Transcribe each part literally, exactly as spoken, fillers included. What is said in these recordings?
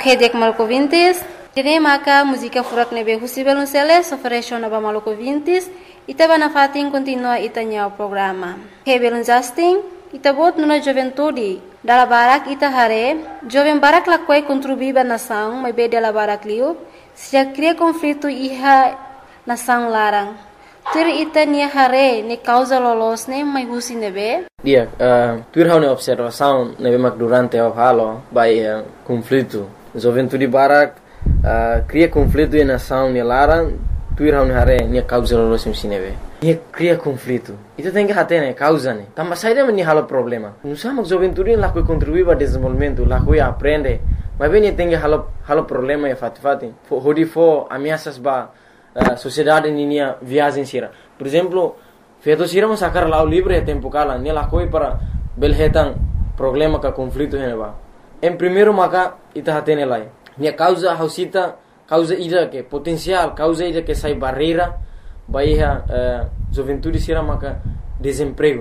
Hedek Malcovintis, Tine Maka, música furak nebe Husibel Unceles, oferece na Malcovintis, Itaba na fatin continua itanya o programa. Hebel Justin, Itabot nuna juventude, dala barak ita hare, jovem barak lakwai contribuiba nação, mas be dala barak liu, se já cria conflito iha nação larang. Tur ita nia hare, ne causa lolos ne, mas husi nebe? Dia, uh, tur hau ne observação nebe mak durante o halo, by uh, conflito. Juventude barak uh, cria conflito e nação ne larang, tur hau ne hare, ne causa lolos im nebe. Ia cria conflito. Itu tem que ter né, causa né. Também sai daí halo problema. Não sama juventude lá que contribui para desenvolvimento, lá que aprende. Mas bem tem que halo halo problema é fati fati. Hodi fo ameaças ba uh, sociedade ninia viagem sira. Por exemplo, feito sira mas sacar lá o livro é tempo cala, né lá coi para belhetan problema ka conflito né ba. Em primeiro maka ita hatene lá. Nia causa hausita causa ida que potencial, causa ida que sai barreira. Bahia uh, juventude sira maka desemprego.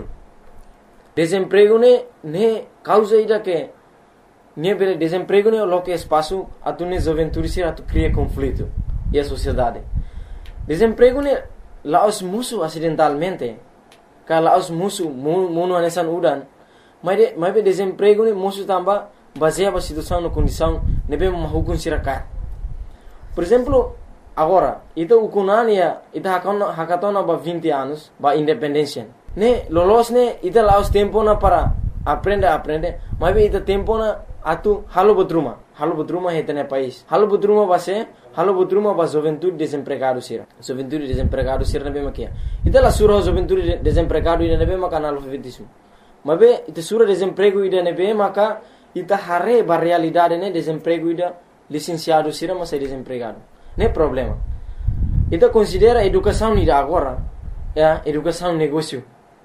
Desemprego ne ne causa ida que ne bele desemprego ne lo que espaço atune juventude sira tu cria conflito e a sociedade. Desemprego ne laos musu acidentalmente. Ka laos musu muno anesan udan. Mas de mas be desemprego ne musu tamba baseia a situação no condição ne be mahukun sira ka. Por exemplo, agora, ita ukunania, ita hakatona, hakatona ba vinte anos, ba independência. Ne, lolos ne, ita laos tempo na para aprender, aprender, mas ita tempo na atu halo botruma, halo botruma heta ne país. Halo botruma ba se, halo botruma ba juventude desempregado sira. Juventude desempregado sira ne be makia. Ita la sura juventude desempregado ida ne be maka analfabetismo. Mas be ita sura desemprego ida ne be maka ita hare ba realidade ne desemprego ida licenciado sira mas é desempregado. Não é problema. Então considera a educação de agora, é educação negócio.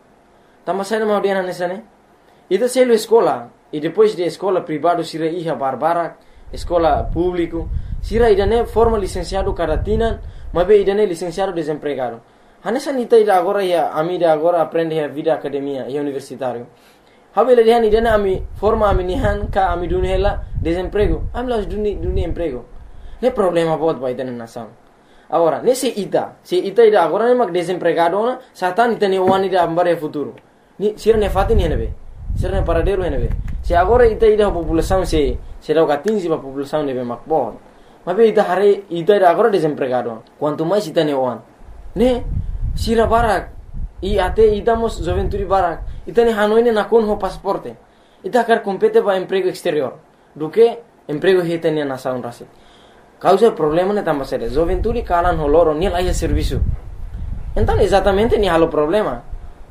Também sai da maioria nessa né. Então se ele escola e depois de escola privada sira ia barbara, escola público, sira ida né forma licenciado caratina, mas be ida né licenciado desempregado. Hanessa nita ida agora ia ami ida agora aprende a vida academia e universitário. Habele dia ida né ami forma ami nihan ka ami dunia la desemprego. Ami las dunia dunia emprego. Não é problema buat baita na nação. Agora, nesse ita, se ita ida agora nem mag desempregado na, satan ita ne wani ida ambare futuro. Ni sira ne fati ni nebe. Sira ne paradero nebe. Se agora ita ida a população se se dá quinze a população nebe mag bot. Mas be ita hare ita ida agora desempregado. Quanto mais ita ne wan. Ne sira barak e até ita mos juventude barak. Ita ne hanoi ne nakon ho pasaporte. Ita quer competir para emprego exterior. Do que emprego hita ne nação rasi. Causa problema ne também sério. Juventude calan holoro ni lá serviço. Então exatamente ni halo problema.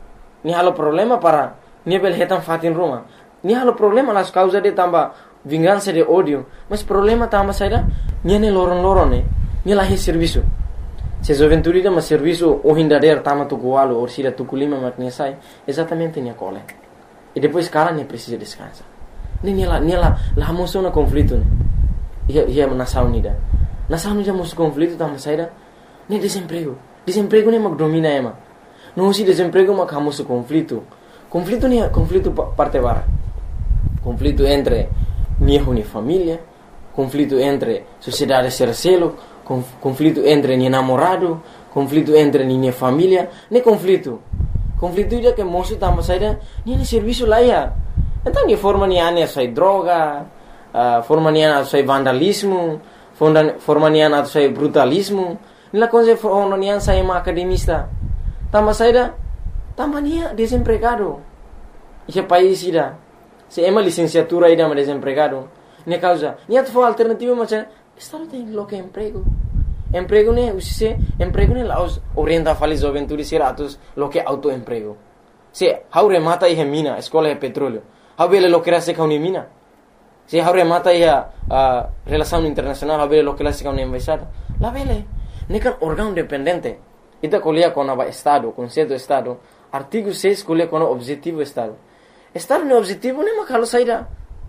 Ni halo problema para ni belhetan fatin Roma. Ni halo problema las causa de tamba vingança de ódio. Mas problema também sério. Ni ne loron loron ne. Ni lá serviço. Se juventude dá mas serviço o hindader tama tu coalo ou sira tu culima maknia sai. Exatamente ni cole. E depois calan ni precisa descansar. Ni ni lá ni lá lá moção na conflito ne. Ia ia nação unida. Nação unida mos conflito também saída. Nem desemprego. Desemprego nem mag domina ema. Não se desemprego mag hamos conflito. Conflito nem conflito parte bara. Conflito entre minha uni família, conflito entre sociedade sercelo, conflito entre ni namorado, conflito entre minha família, nem conflito. Conflito dia que moço também saída, nem serviço lá ia. Então ni forma ni ane sai droga. Uh, forma nian atau sai vandalismo, forma nian atau sai brutalismo. Nila coisa forma nian sai ma academista. Tambah saída, tambah nia desempregado. Ia país ida. Se ema licenciatura ida ma desempregado. Nia causa, nia tu alternativa macam estado tem lo que emprego. Emprego ne usise, emprego ne laos orienta fali juventude siratus lo que autoemprego. Se haure mata ia mina, escola é petróleo. Haubele lo que rase kauni mina. Se haure mata ia uh, relação internacional, haubele lo que rase kauni embaixada. La vele, nekan órgão dependente. Ita colia com o estado, conceito estado. Artigo seis colia com o objetivo estado. Estado no objetivo ne makalo saída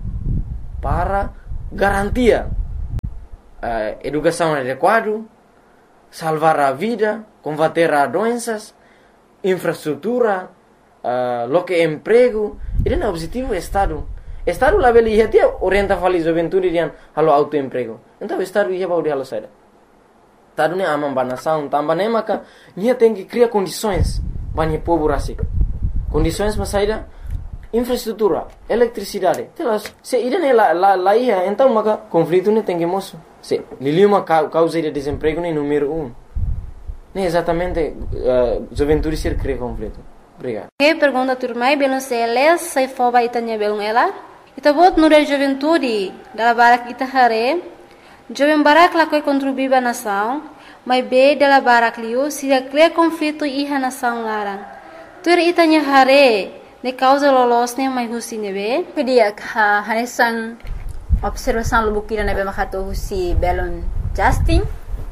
para garantia uh, educação adequada, salvar a vida, combater as doenças, infraestrutura, uh, lo que é emprego. Ele é o objetivo do Estado. Estado lá beli ia tia orienta fali juventude rian halo autoemprego. Então estado ia baudi halo saida. Estado ne amam banação, tambah ne maka nia tem que criar condições bani povo rasik. Condições mas saida infraestrutura, eletricidade. Telas, se ida ne la la la ia, então maka conflito ne tem que moço. Se liliuma causa de desemprego ne número um. Ne exatamente uh, juventude ser cria conflito. Obrigado. Que pergunta turmai belum seles sai foba itanya belum ela. Ita bot nura juventude dala barak ita hare. Jovem barak la koi contribuir ba nação, mas be dala barak liu se cria conflito iha nação larang. Tur itanya hare ne causa lolos ne mai husi nebe. Kedia ha hanesan observação lubukira nebe makato husi belon Justin.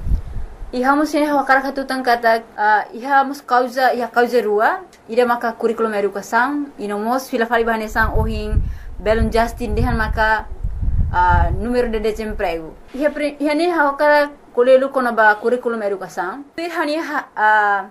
Iha musine hawakara katutang kata uh, iha mus causa iha causa rua ida maka curriculum educação inomos fila fali bahanesan ohin belon Justin dehan maka uh, número de desemprego. Iha pre, iha ne hawakara kolelu kono ba curriculum educação. Iha ni uh,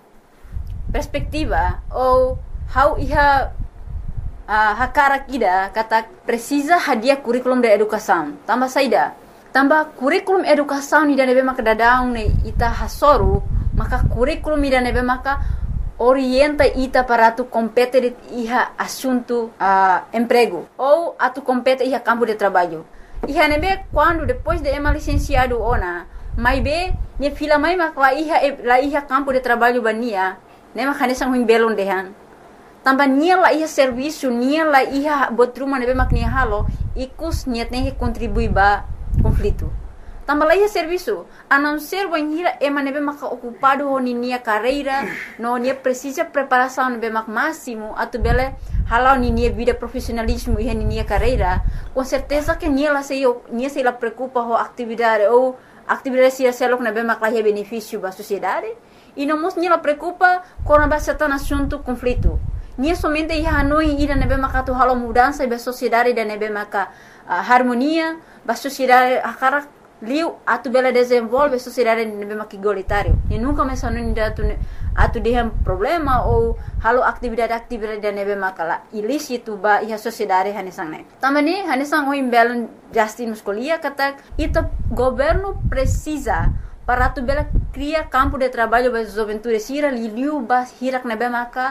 perspectiva ou how iha uh, hakara kida kata precisa hadia curriculum de educação. Tambah saida tambah kurikulum educação ida nebe maka dadaung ne ita hasoru maka kurikulum ida nebe maka orienta ita para tu compete iha assunto uh, emprego ou atu compete iha campo de trabalho. Iha nebe quando depois de ema licenciado ona mai be ne fila mai maka la iha la iha campo de trabalho bania ne maka nesang huim belon dehan tambah nia la iha serviço nia la iha botruma nebe maka nia halo ikus niat ne contribui ba conflito. Tambah lagi serviço, a não ser banhira ema nebe maka ocupado ho ninia carreira, no nia precisa preparação nebe mak máximo, atu bele halau ninia vida profissionalismo e ninia carreira, com certeza que nia la sei nia sei la preocupa ho atividade ou atividade sia selok nebe mak la benefício ba sociedade, e não mos nia la preocupa com a certain assunto conflito. Nia somente ia hanoi ida nebe maka tu halau mudança ba sociedade da nebe maka uh, harmonia ba sociedade akara liu atu bela desenvolve sociedade nebe maka igualitário e nunca mais hanoi ida tu atu dehem problema ou halau atividade-atividade da nebe maka la ilícito ba ia sociedade hanesang ne tamani hanesang o imbelon Justin muscolia kata ita governo precisa para tu bela cria campo de trabalho ba juventude sira liu ba hirak nebe maka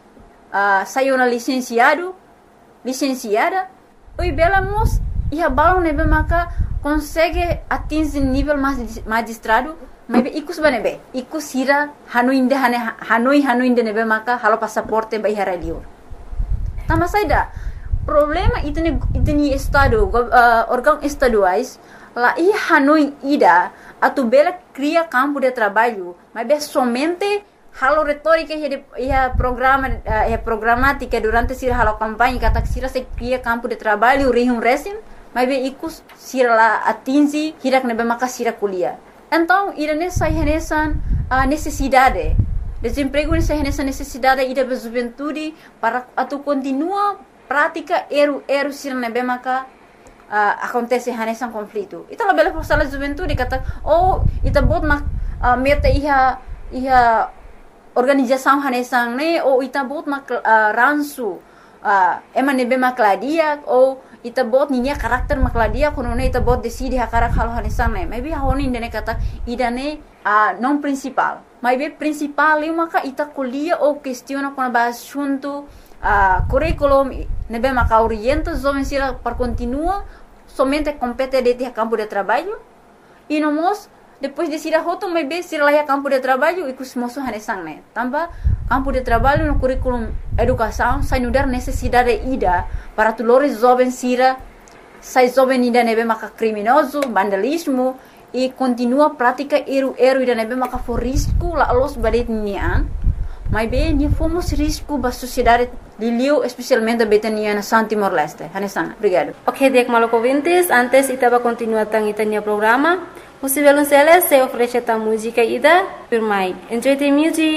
Uh, saiu na licenciado, licenciada, oi bela mos ia balão nebe maka consegue atingir nível magistrado, mas ikus ba nebe, ikus hira hanoi inde hane hanoi hanoi inde nebe maka halo passaporte ba hira liur. Tambah saida problema itu ni itu ni estado uh, órgão estaduais lá ia hanoi ida atu bela cria campo de trabalho, mas be somente halo retórica ia programa ia programática durante sira halo campanha kata sira se cria campo de trabalho rihum resim mas be ikus sira la atingi hirak nebe maka sira kuliah. Então ira nessa renesan a necessidade desemprego nessa renesan necessidade ida be juventude para atu continua prática eru eru sira nebe maka uh, acontece renesan conflito. Ita la bela forsala juventude kata oh ita bot mak uh, meta iha iha organização hanesang ne ou ita bot mak uh, ransu uh, ema nebe makladia ou ita bot ninya karakter makladia kono ne ita bot decide hakarak halo hanesang ne maybe honi ne kata ida ne uh, non principal maybe principal eu maka ita kuliah ou questiona kono ba assunto uh, curriculum nebe maka orienta jovem sira para continua somente compete de ter campo de trabalho e no mos depois de sira hoto mai be sira lá campo de trabalho e kus moço hanesang ne tambah campo de trabalho no curriculum educação sai nudar necessidade ida para tu lores jovem sira sai jovem ida nebe maka criminoso vandalismo e continua prática eru eru ida nebe maka for risco la los badet nian mai be ni fomos risco ba sociedade liliu especialmente betania na San Timor Leste hanesang obrigado. Ok, dek maloko vintes antes itaba continua tang itania programa. Possivelmente se oferece a música ida por mai. Enjoy the music.